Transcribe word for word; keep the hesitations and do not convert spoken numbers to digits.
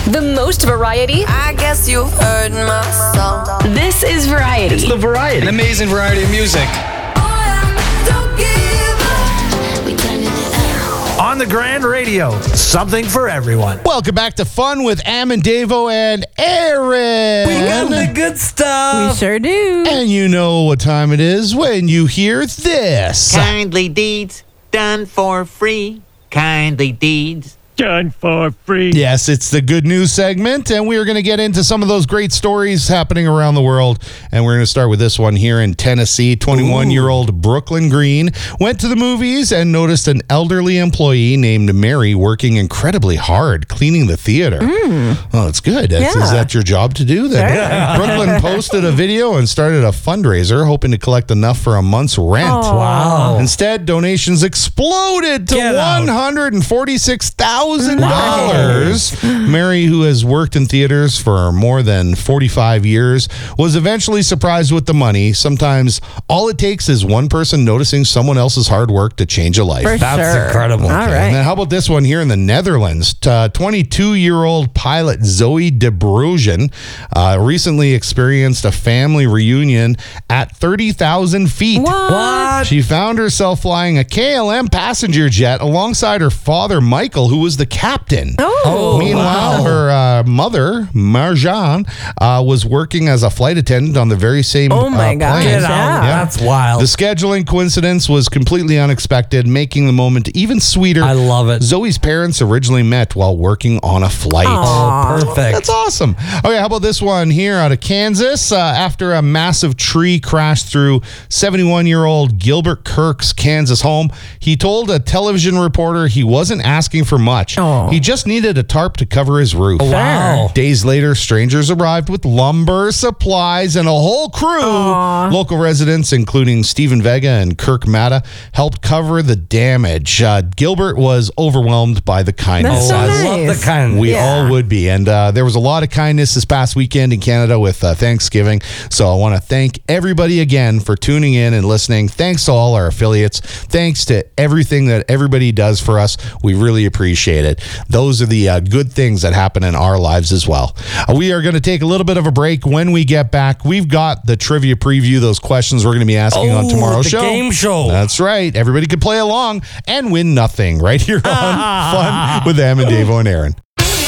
The most variety. I guess you heard my song. This is Variety. It's the Variety. An amazing variety of music. On the Grand Radio, something for everyone. Welcome back to Fun with Am and Davo and Aaron. We got the good stuff. We sure do. And you know what time it is when you hear this. Kindly deeds done for free. Kindly deeds done for free. Yes, it's the good news segment, and we are going to get into some of those great stories happening around the world. And we're going to start with this one here in Tennessee. twenty-one-year-old Brooklyn Green went to the movies and noticed an elderly employee named Mary working incredibly hard cleaning the theater. Mm. Oh, it's good. That's, Yeah. Is that your job to do? Then Sure. Brooklyn posted a video and started a fundraiser, hoping to collect enough for a month's rent. Oh. Wow. Instead, donations exploded to Get out. one hundred forty-six thousand dollars. Mary, who has worked in theaters for more than forty-five years, was eventually surprised with the money. Sometimes all it takes is one person noticing someone else's hard work to change a life. For That's sure. incredible. All Okay. right. And then how about this one here in the Netherlands? Uh, twenty-two-year-old pilot Zoe de Bruijn uh, recently experienced a family reunion at thirty thousand feet. What? What? She found herself flying a K L M passenger jet alongside her father, Michael, who was the captain. Oh. Meanwhile, wow. her uh, mother, Marjan, uh, was working as a flight attendant on the very same Oh, my uh, gosh. plane. Get out. Yeah. That's wild. The scheduling coincidence was completely unexpected, making the moment even sweeter. I love it. Zoe's parents originally met while working on a flight. Aw. Oh, perfect. That's awesome. Okay, how about this one here out of Kansas? Uh, after a massive tree crashed through seventy-one-year-old Gilbert Kirk's Kansas home, he told a television reporter he wasn't asking for much. Oh. He just needed a tarp to cover his roof. Wow. Days later, strangers arrived with lumber, supplies, and a whole crew. Aw. Local residents, including Stephen Vega and Kirk Matta, helped cover the damage. Uh, Gilbert was overwhelmed by the kindness. That's so I nice. love the kind. We Yeah. all would be. And uh, there was a lot of kindness this past weekend in Canada with uh, Thanksgiving. So I want to thank everybody again for tuning in and listening. Thanks to all our affiliates. Thanks to everything that everybody does for us. We really appreciate it. Those are the uh, good things that happen in our lives as well. Uh, we are going to take a little bit of a break. When we get back, we've got the trivia preview, those questions we're going to be asking on Oh, tomorrow's the show. game show. That's right. Everybody can play along and win nothing right here on Fun with Am and Davo and Aaron.